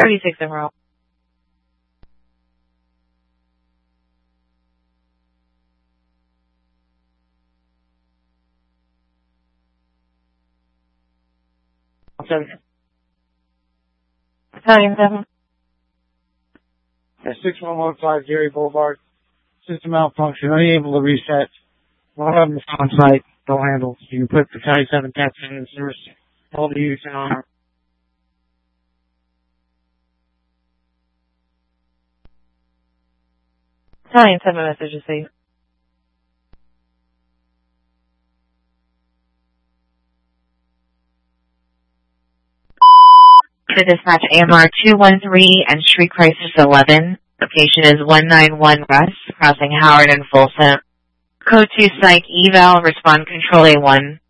36 Emerald. Italian 7. 6115 Gary Boulevard. System malfunction. Unable to reset. One of them is on site. Don't handle. You can put the Italian 7 taps in the service. Hold the use on. Italian 7 message received. To dispatch AMR 213 and Street Crisis 11. Location is 191 West, crossing Howard and Folsom. Code 2 Psych Eval, respond control A1.